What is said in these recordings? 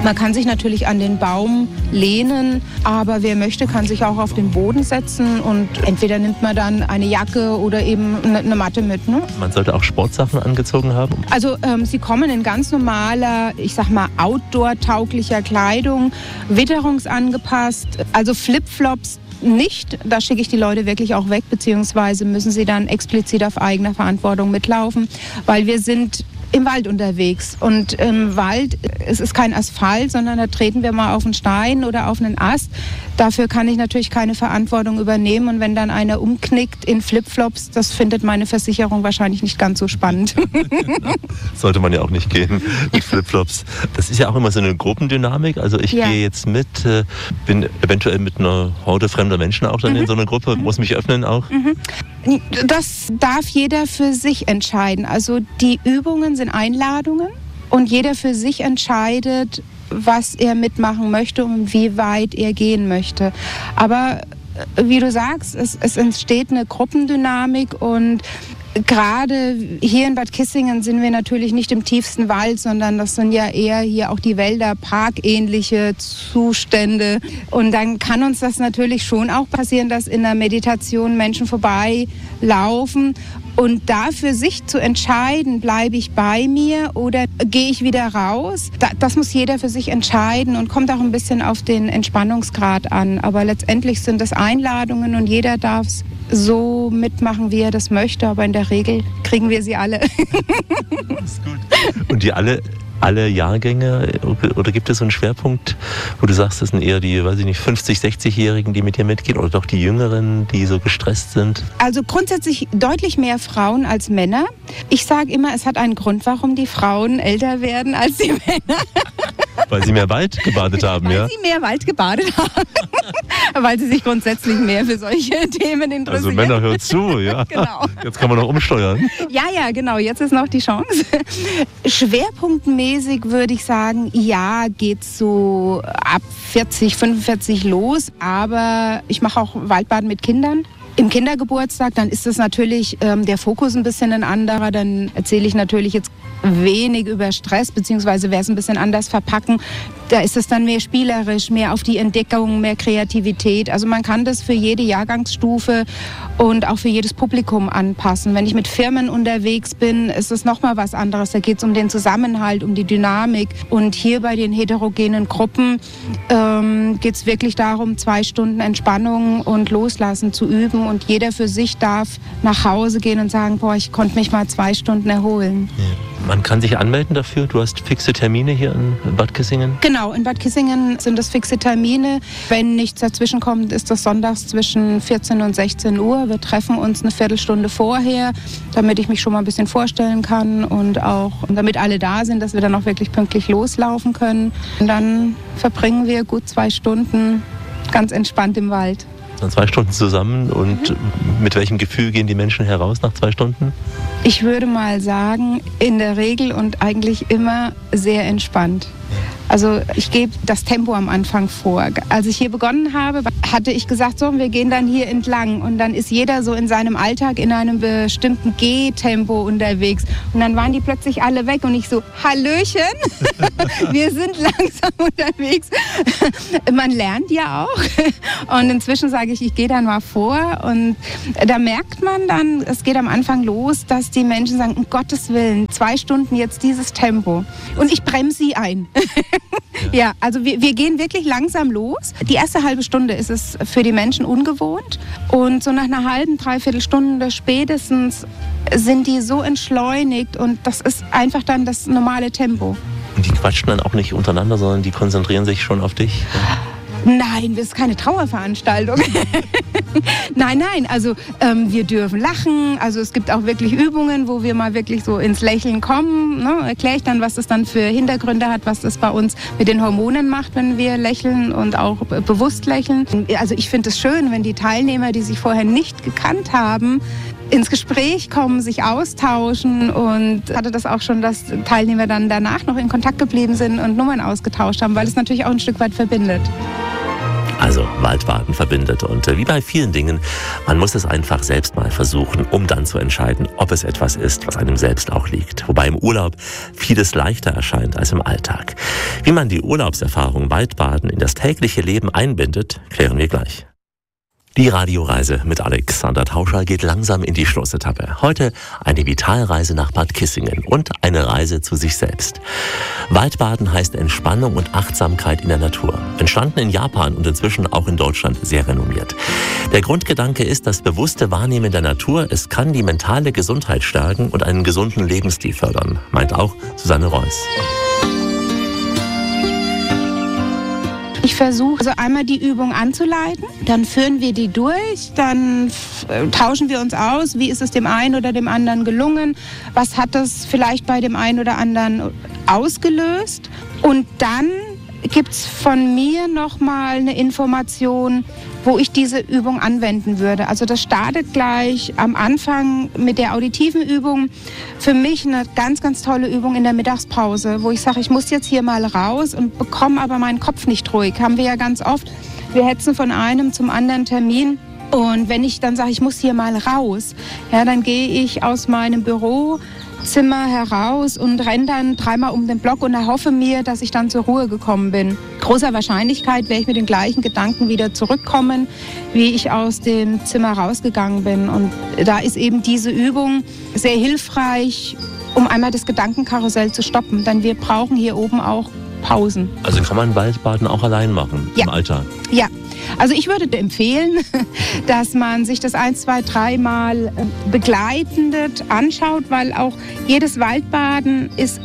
Man kann sich natürlich an den Baum lehnen, aber wer möchte, kann sich auch auf den Boden setzen und entweder nimmt man dann eine Jacke oder eben eine Matte mit. Ne? Man sollte auch Sportsachen angezogen haben? Also sie kommen in ganz normaler, ich sag mal, outdoor-tauglicher Kleidung, witterungsangepasst, also Flipflops nicht. Da schicke ich die Leute wirklich auch weg, beziehungsweise müssen sie dann explizit auf eigener Verantwortung mitlaufen, weil wir sind im Wald unterwegs. Und im Wald, es ist kein Asphalt, sondern da treten wir mal auf einen Stein oder auf einen Ast. Dafür kann ich natürlich keine Verantwortung übernehmen. Und wenn dann einer umknickt in Flipflops, das findet meine Versicherung wahrscheinlich nicht ganz so spannend. Sollte man ja auch nicht gehen mit Flipflops. Das ist ja auch immer so eine Gruppendynamik. Also ich gehe jetzt mit, bin eventuell mit einer Horde fremder Menschen auch dann in so einer Gruppe, muss mich öffnen auch. Das darf jeder für sich entscheiden. Also die Übungen sind Einladungen und jeder für sich entscheidet, was er mitmachen möchte und wie weit er gehen möchte. Aber wie du sagst, es entsteht eine Gruppendynamik und gerade hier in Bad Kissingen sind wir natürlich nicht im tiefsten Wald, sondern das sind ja eher hier auch die Wälder, parkähnliche Zustände. Und dann kann uns das natürlich schon auch passieren, dass in der Meditation Menschen vorbeilaufen. Und da für sich zu entscheiden, bleibe ich bei mir oder gehe ich wieder raus, das muss jeder für sich entscheiden und kommt auch ein bisschen auf den Entspannungsgrad an. Aber letztendlich sind das Einladungen und jeder darf es so mitmachen, wie er das möchte. Aber in der Regel kriegen wir sie alle. Das ist gut. Und die alle Jahrgänge, oder gibt es so einen Schwerpunkt, wo du sagst, das sind eher die, weiß ich nicht, 50-, 60-Jährigen, die mit dir mitgehen oder doch die Jüngeren, die so gestresst sind? Also grundsätzlich deutlich mehr Frauen als Männer. Ich sage immer, es hat einen Grund, warum die Frauen älter werden als die Männer. Weil sie mehr Wald gebadet haben, ja? Weil sie mehr Wald gebadet haben. Weil sie sich grundsätzlich mehr für solche Themen interessieren. Also Männer, hört zu, ja. Genau. Jetzt kann man noch umsteuern. Ja, genau. Jetzt ist noch die Chance. Schwerpunktmäßig würde ich sagen, ja, geht's so ab 40, 45 los. Aber ich mache auch Waldbaden mit Kindern. Im Kindergeburtstag, dann ist das natürlich der Fokus ein bisschen ein anderer. Dann erzähle ich natürlich jetzt wenig über Stress, beziehungsweise werde es ein bisschen anders verpacken. Da ist es dann mehr spielerisch, mehr auf die Entdeckung, mehr Kreativität. Also man kann das für jede Jahrgangsstufe und auch für jedes Publikum anpassen. Wenn ich mit Firmen unterwegs bin, ist es nochmal was anderes. Da geht es um den Zusammenhalt, um die Dynamik. Und hier bei den heterogenen Gruppen geht es wirklich darum, 2 Stunden Entspannung und Loslassen zu üben. Und jeder für sich darf nach Hause gehen und sagen, boah, ich konnte mich mal 2 Stunden erholen. Ja. Man kann sich anmelden dafür? Du hast fixe Termine hier in Bad Kissingen? Genau, in Bad Kissingen sind das fixe Termine. Wenn nichts dazwischen kommt, ist das sonntags zwischen 14 und 16 Uhr. Wir treffen uns eine Viertelstunde vorher, damit ich mich schon mal ein bisschen vorstellen kann und auch damit alle da sind, dass wir dann auch wirklich pünktlich loslaufen können. Und dann verbringen wir gut 2 Stunden ganz entspannt im Wald. Dann 2 Stunden zusammen und mit welchem Gefühl gehen die Menschen heraus nach 2 Stunden? Ich würde mal sagen, in der Regel und eigentlich immer sehr entspannt. Also ich gebe das Tempo am Anfang vor. Als ich hier begonnen habe, hatte ich gesagt, so, wir gehen dann hier entlang. Und dann ist jeder so in seinem Alltag in einem bestimmten Gehtempo unterwegs. Und dann waren die plötzlich alle weg und ich so, Hallöchen, wir sind langsam unterwegs. Man lernt ja auch. Und inzwischen sage ich gehe dann mal vor. Und da merkt man dann, es geht am Anfang los, dass die Menschen sagen, um Gottes Willen, 2 Stunden jetzt dieses Tempo. Und ich bremse sie ein. Ja, also wir gehen wirklich langsam los. Die erste halbe Stunde ist es für die Menschen ungewohnt. Und so nach einer halben, 3/4 Stunde spätestens sind die so entschleunigt. Und das ist einfach dann das normale Tempo. Und die quatschen dann auch nicht untereinander, sondern die konzentrieren sich schon auf dich? Nein, das ist keine Trauerveranstaltung. Nein, also wir dürfen lachen. Also es gibt auch wirklich Übungen, wo wir mal wirklich so ins Lächeln kommen. Ne? Erkläre ich dann, was das dann für Hintergründe hat, was das bei uns mit den Hormonen macht, wenn wir lächeln und auch bewusst lächeln. Also ich finde es schön, wenn die Teilnehmer, die sich vorher nicht gekannt haben, ins Gespräch kommen, sich austauschen und hatte das auch schon, dass Teilnehmer dann danach noch in Kontakt geblieben sind und Nummern ausgetauscht haben, weil es natürlich auch ein Stück weit verbindet. Also Waldbaden verbindet und wie bei vielen Dingen, man muss es einfach selbst mal versuchen, um dann zu entscheiden, ob es etwas ist, was einem selbst auch liegt. Wobei im Urlaub vieles leichter erscheint als im Alltag. Wie man die Urlaubserfahrung Waldbaden in das tägliche Leben einbindet, klären wir gleich. Die Radioreise mit Alexander Tauscher geht langsam in die Schlussetappe. Heute eine Vitalreise nach Bad Kissingen und eine Reise zu sich selbst. Waldbaden heißt Entspannung und Achtsamkeit in der Natur. Entstanden in Japan und inzwischen auch in Deutschland sehr renommiert. Der Grundgedanke ist das bewusste Wahrnehmen der Natur. Es kann die mentale Gesundheit stärken und einen gesunden Lebensstil fördern, meint auch Susanne Reuss. Ich versuche also einmal die Übung anzuleiten, dann führen wir die durch, dann tauschen wir uns aus, wie ist es dem einen oder dem anderen gelungen, was hat es vielleicht bei dem einen oder anderen ausgelöst und dann gibt es von mir nochmal eine Information, wo ich diese Übung anwenden würde. Also das startet gleich am Anfang mit der auditiven Übung. Für mich eine ganz, ganz tolle Übung in der Mittagspause, wo ich sage, ich muss jetzt hier mal raus und bekomme aber meinen Kopf nicht ruhig. Haben wir ja ganz oft. Wir hetzen von einem zum anderen Termin. Und wenn ich dann sage, ich muss hier mal raus, ja, dann gehe ich aus meinem Bürozimmer heraus und renne dann 3-mal um den Block und erhoffe mir, dass ich dann zur Ruhe gekommen bin. Großer Wahrscheinlichkeit werde ich mit den gleichen Gedanken wieder zurückkommen, wie ich aus dem Zimmer rausgegangen bin. Und da ist eben diese Übung sehr hilfreich, um einmal das Gedankenkarussell zu stoppen. Denn wir brauchen hier oben auch Pausen. Also kann man Waldbaden auch allein machen, ja, im Alltag? Ja. Also ich würde empfehlen, dass man sich das 1, 2, 3 Mal begleitend anschaut, weil auch jedes Waldbaden ist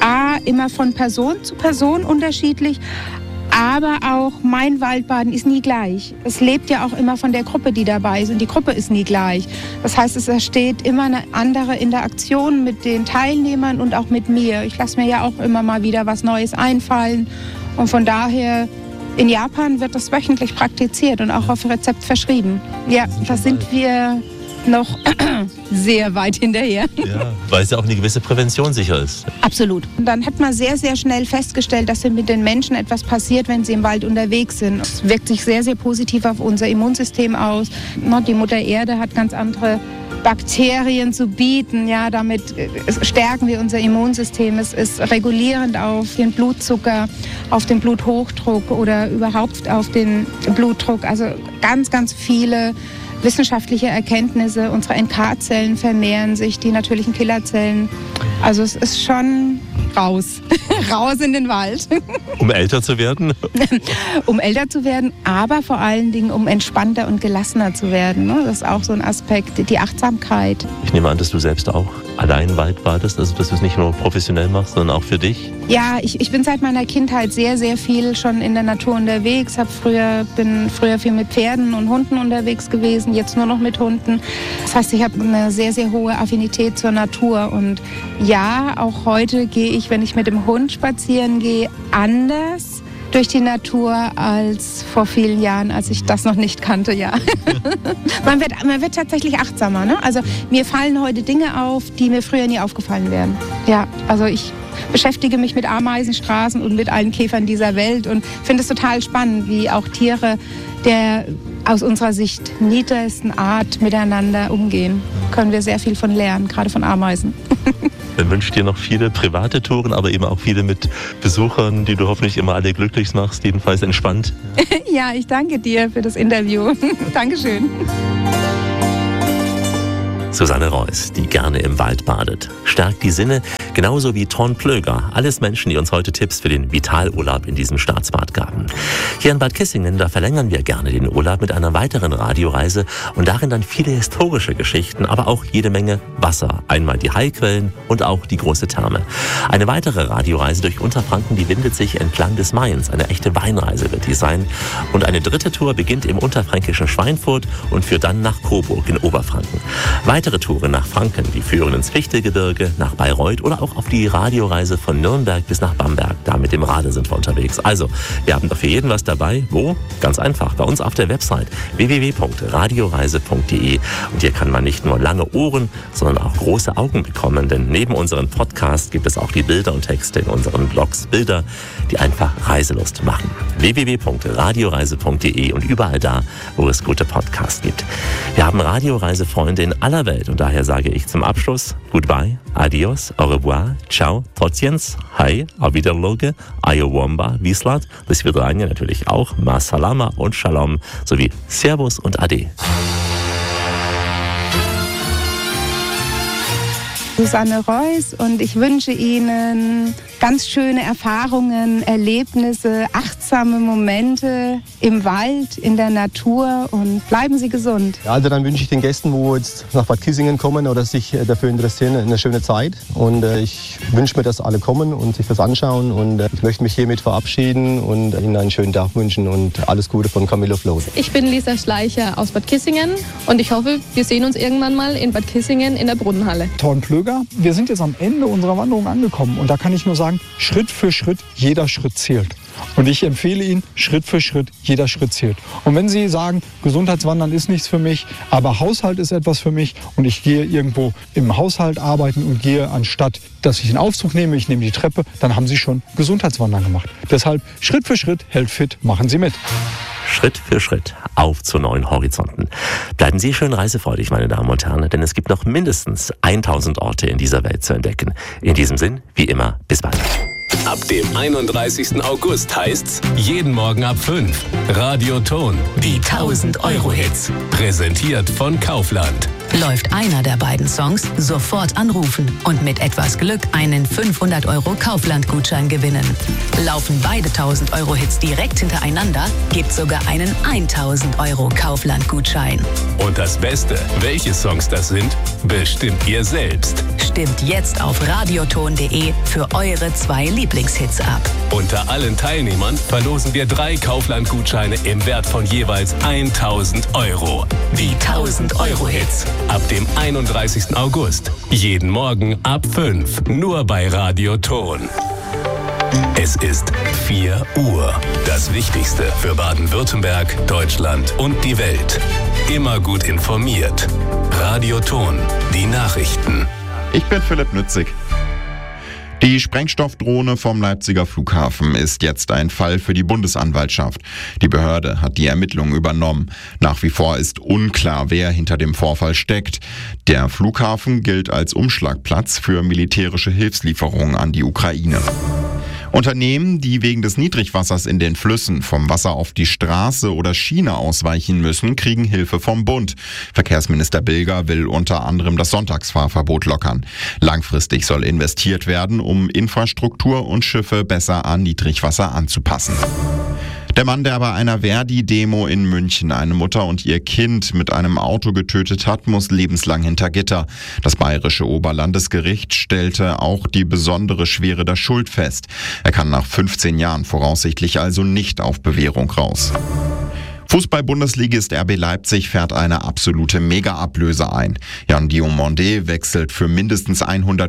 immer von Person zu Person unterschiedlich, aber auch mein Waldbaden ist nie gleich. Es lebt ja auch immer von der Gruppe, die dabei ist und die Gruppe ist nie gleich. Das heißt, es entsteht immer eine andere Interaktion mit den Teilnehmern und auch mit mir. Ich lasse mir ja auch immer mal wieder was Neues einfallen und von daher... In Japan wird das wöchentlich praktiziert und auch auf Rezept verschrieben. Ja, da sind wir noch sehr weit hinterher. Ja, weil es ja auch eine gewisse Prävention sicher ist. Absolut. Und dann hat man sehr, sehr schnell festgestellt, dass mit den Menschen etwas passiert, wenn sie im Wald unterwegs sind. Es wirkt sich sehr, sehr positiv auf unser Immunsystem aus. Die Mutter Erde hat ganz andere Bakterien zu bieten. Ja, damit stärken wir unser Immunsystem. Es ist regulierend auf den Blutzucker, auf den Bluthochdruck oder überhaupt auf den Blutdruck. Also ganz, ganz viele wissenschaftliche Erkenntnisse. Unsere NK-Zellen vermehren sich, die natürlichen Killerzellen. Also es ist schon raus. Raus in den Wald. Um älter zu werden? Um älter zu werden, aber vor allen Dingen um entspannter und gelassener zu werden. Das ist auch so ein Aspekt, die Achtsamkeit. Ich nehme an, dass du selbst auch allein Waldbadest, also dass du es nicht nur professionell machst, sondern auch für dich? Ja, ich bin seit meiner Kindheit sehr, sehr viel schon in der Natur unterwegs. Bin früher viel mit Pferden und Hunden unterwegs gewesen, jetzt nur noch mit Hunden. Das heißt, ich habe eine sehr, sehr hohe Affinität zur Natur. Und ja, auch heute gehe ich, wenn ich mit dem Hund spazieren gehe, anders durch die Natur als vor vielen Jahren, als ich das noch nicht kannte, ja. Man wird tatsächlich achtsamer, ne? Also mir fallen heute Dinge auf, die mir früher nie aufgefallen wären. Ja, also ich beschäftige mich mit Ameisenstraßen und mit allen Käfern dieser Welt und finde es total spannend, wie auch Tiere der aus unserer Sicht niedrigsten Art miteinander umgehen. Können wir sehr viel von lernen, gerade von Ameisen. Dann wünsche ich dir noch viele private Touren, aber eben auch viele mit Besuchern, die du hoffentlich immer alle glücklich machst, jedenfalls entspannt. Ja, ich danke dir für das Interview. Dankeschön. Susanne Reuss, die gerne im Wald badet, stärkt die Sinne, genauso wie Ton Plöger. Alles Menschen, die uns heute Tipps für den Vitalurlaub in diesem Staatsbad gaben. Hier in Bad Kissingen, da verlängern wir gerne den Urlaub mit einer weiteren Radioreise und darin dann viele historische Geschichten, aber auch jede Menge Wasser. Einmal die Heilquellen und auch die große Therme. Eine weitere Radioreise durch Unterfranken, die windet sich entlang des Mains. Eine echte Weinreise wird die sein. Und eine dritte Tour beginnt im unterfränkischen Schweinfurt und führt dann nach Coburg in Oberfranken. Weitere Touren nach Franken, die führen ins Fichtelgebirge, nach Bayreuth oder auch auch auf die Radioreise von Nürnberg bis nach Bamberg. Da mit dem Rade sind wir unterwegs. Also, wir haben doch für jeden was dabei. Wo? Ganz einfach, bei uns auf der Website www.radioreise.de. Und hier kann man nicht nur lange Ohren, sondern auch große Augen bekommen. Denn neben unseren Podcasts gibt es auch die Bilder und Texte in unseren Blogs. Bilder, die einfach Reiselust machen. www.radioreise.de und überall da, wo es gute Podcasts gibt. Wir haben Radioreisefreunde in aller Welt und daher sage ich zum Abschluss Goodbye, Adios, Au revoir, Ciao, Trotjens, Hi, Auf Wiederloge, Ayowomba, Wislat, bis Vidranja natürlich auch, Ma Salama und Shalom sowie Servus und Ade. Susanne Reuss und ich wünsche Ihnen ganz schöne Erfahrungen, Erlebnisse, achtsame Momente im Wald, in der Natur und bleiben Sie gesund. Ja, also dann wünsche ich den Gästen, wo jetzt nach Bad Kissingen kommen oder sich dafür interessieren, eine schöne Zeit und ich wünsche mir, dass alle kommen und sich das anschauen und ich möchte mich hiermit verabschieden und Ihnen einen schönen Tag wünschen und alles Gute von Camillo Float. Ich bin Lisa Schleicher aus Bad Kissingen und ich hoffe, wir sehen uns irgendwann mal in Bad Kissingen in der Brunnenhalle. Torn Plöger. Wir sind jetzt am Ende unserer Wanderung angekommen und da kann ich nur sagen, Schritt für Schritt, jeder Schritt zählt. Und ich empfehle Ihnen, Schritt für Schritt, jeder Schritt zählt. Und wenn Sie sagen, Gesundheitswandern ist nichts für mich, aber Haushalt ist etwas für mich und ich gehe irgendwo im Haushalt arbeiten und gehe, anstatt dass ich einen Aufzug nehme, ich nehme die Treppe, dann haben Sie schon Gesundheitswandern gemacht. Deshalb Schritt für Schritt, hält fit, machen Sie mit. Schritt für Schritt auf zu neuen Horizonten. Bleiben Sie schön reisefreudig, meine Damen und Herren, denn es gibt noch mindestens 1000 Orte in dieser Welt zu entdecken. In diesem Sinn, wie immer, bis bald. Ab dem 31. August heißt's jeden Morgen ab 5. Radio Ton. Die 1000-Euro-Hits. Präsentiert von Kaufland. Läuft einer der beiden Songs, sofort anrufen und mit etwas Glück einen 500 € Kaufland-Gutschein gewinnen. Laufen beide 1000-Euro-Hits direkt hintereinander, gibt's sogar einen 1000 € Kaufland-Gutschein. Und das Beste, welche Songs das sind, bestimmt ihr selbst. Stimmt jetzt auf radioton.de für eure 2 Lieblingshits ab. Unter allen Teilnehmern verlosen wir 3 Kaufland-Gutscheine im Wert von jeweils 1000 €. Die 1000-Euro-Hits. Ab dem 31. August. Jeden Morgen ab 5. Nur bei Radio Ton. Es ist 4 Uhr. Das Wichtigste für Baden-Württemberg, Deutschland und die Welt. Immer gut informiert. Radio Ton. Die Nachrichten. Ich bin Philipp Nützig. Die Sprengstoffdrohne vom Leipziger Flughafen ist jetzt ein Fall für die Bundesanwaltschaft. Die Behörde hat die Ermittlungen übernommen. Nach wie vor ist unklar, wer hinter dem Vorfall steckt. Der Flughafen gilt als Umschlagplatz für militärische Hilfslieferungen an die Ukraine. Unternehmen, die wegen des Niedrigwassers in den Flüssen vom Wasser auf die Straße oder Schiene ausweichen müssen, kriegen Hilfe vom Bund. Verkehrsminister Bilger will unter anderem das Sonntagsfahrverbot lockern. Langfristig soll investiert werden, um Infrastruktur und Schiffe besser an Niedrigwasser anzupassen. Der Mann, der bei einer Verdi-Demo in München eine Mutter und ihr Kind mit einem Auto getötet hat, muss lebenslang hinter Gitter. Das bayerische Oberlandesgericht stellte auch die besondere Schwere der Schuld fest. Er kann nach 15 Jahren voraussichtlich also nicht auf Bewährung raus. Fußball-Bundesligist RB Leipzig fährt eine absolute Mega-Ablöse ein. Jan Diomande wechselt für mindestens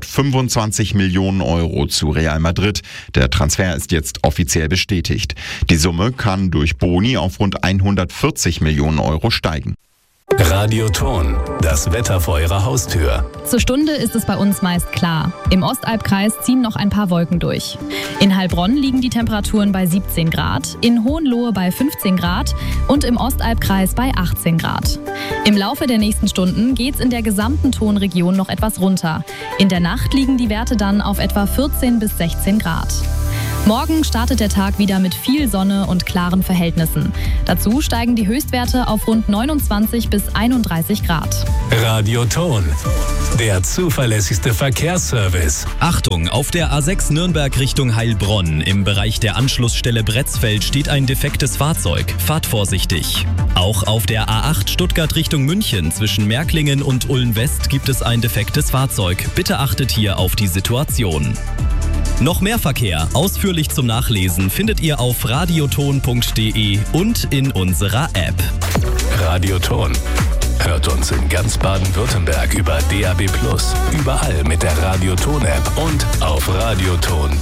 125 Millionen € zu Real Madrid. Der Transfer ist jetzt offiziell bestätigt. Die Summe kann durch Boni auf rund 140 Millionen € steigen. Radio Ton, das Wetter vor Ihrer Haustür. Zur Stunde ist es bei uns meist klar. Im Ostalbkreis ziehen noch ein paar Wolken durch. In Heilbronn liegen die Temperaturen bei 17 Grad, in Hohenlohe bei 15 Grad und im Ostalbkreis bei 18 Grad. Im Laufe der nächsten Stunden geht's in der gesamten Tonregion noch etwas runter. In der Nacht liegen die Werte dann auf etwa 14 bis 16 Grad. Morgen startet der Tag wieder mit viel Sonne und klaren Verhältnissen. Dazu steigen die Höchstwerte auf rund 29 bis 31 Grad. Radio Ton, der zuverlässigste Verkehrsservice. Achtung, auf der A6 Nürnberg Richtung Heilbronn. Im Bereich der Anschlussstelle Bretzfeld steht ein defektes Fahrzeug. Fahrt vorsichtig. Auch auf der A8 Stuttgart Richtung München zwischen Märklingen und Ulm-West gibt es ein defektes Fahrzeug. Bitte achtet hier auf die Situation. Noch mehr Verkehr, ausführlich zum Nachlesen, findet ihr auf radioton.de und in unserer App. Radio Ton, Hört uns in ganz Baden-Württemberg über DAB+, überall mit der Radioton-App und auf radioton.de.